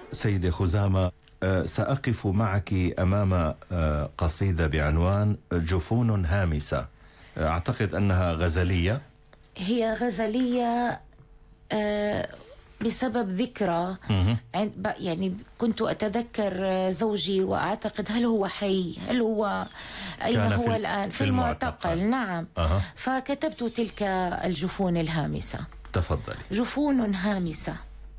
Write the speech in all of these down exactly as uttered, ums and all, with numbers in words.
سيدة خزامة، آه، سأقف معك أمام آه، قصيدة بعنوان جفون هامسة. آه، أعتقد أنها غزلية. هي غزلية آه، بسبب ذكرى. يعني كنت أتذكر زوجي وأعتقد هل هو حي، هل هو أين هو في الآن؟ في المعتقل, المعتقل. نعم. أه. فكتبت تلك الجفون الهامسة. تفضلي. جفون هامسة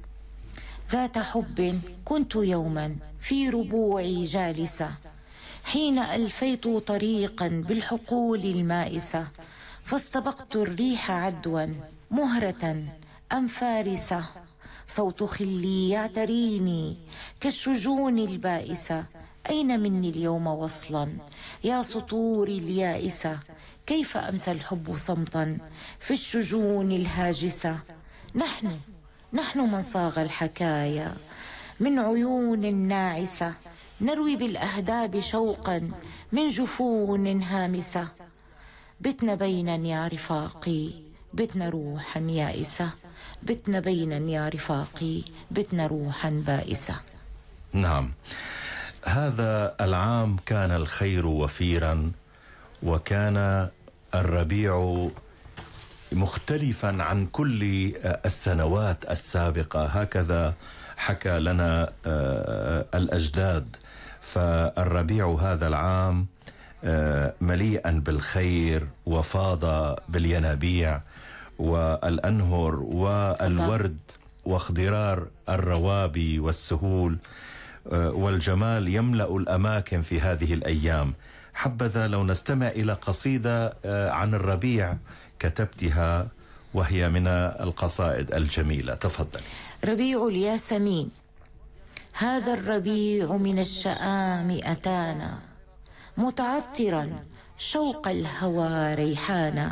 ذات حب كنت يوما في ربوعي جالسة، حين ألفيت طريقا بالحقول المائسة، فاستبقت الريح عدوا مهرة أم فارسة، صوت خلي يعتريني كالشجون البائسة، أين مني اليوم وصلا يا سطوري اليائسة، كيف أمسى الحب صمتا في الشجون الهاجسة، نحن نحن من صاغ الحكايا من عيون ناعسة، نروي بالأهداب شوقا من جفون هامسة، بتنا بينا يا رفاقي بتنا روحا يائسة، بتنا بينا يا رفاقي بتنا روحا بائسة. نعم، هذا العام كان الخير وفيرا، وكان الربيع مختلفا عن كل السنوات السابقة، هكذا حكى لنا الأجداد. فالربيع هذا العام مليئا بالخير، وفاض بالينابيع والأنهر والورد واخضرار الروابي والسهول، والجمال يملأ الأماكن في هذه الأيام. حبذا لو نستمع إلى قصيدة عن الربيع كتبتها، وهي من القصائد الجميلة. تفضل. ربيع الياسمين. هذا الربيع من الشآم أتانا، متعطرا شوق الهوى ريحانا،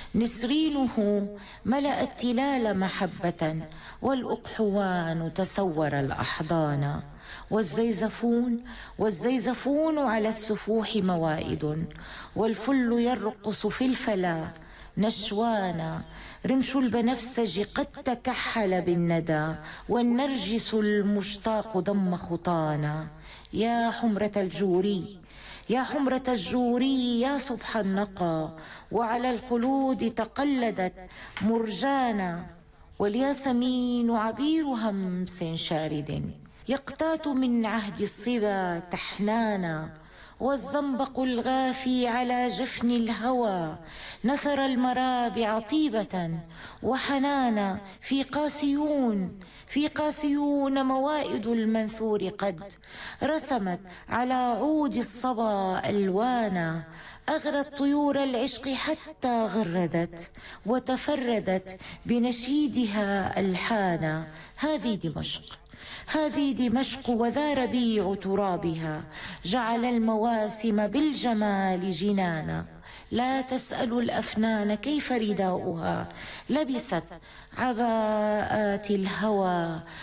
نسرينه ملأ التلال محبة، والأقحوان تسور الأحضانا، والزيزفون والزيزفون على السفوح موائد، والفل يرقص في الفلا نشوانا، رمش البنفسج قد تكحل بالندى، والنرجس المشتاق ضم خطانا، يا حمرة الجوري يا حمرة الجوري يا صبح النقى، وعلى الخلود تقلدت مرجانا، والياسمين عبير همس شارد يقتات من عهد الصبا تحنانا، والزنبق الغافي على جفن الهوى نثر المرابع طيبة وحنانا، في قاسيون في قاسيون موائد المنثور قد رسمت على عود الصبا ألوانا، أغرت طيور العشق حتى غردت وتفردت بنشيدها ألحانا. هذه دمشق هذه دمشق وذا ربيع ترابها، جعل المواسم بالجمال جنانا، لا تسأل الأفنان كيف رداؤها لبست عباءات الهوى،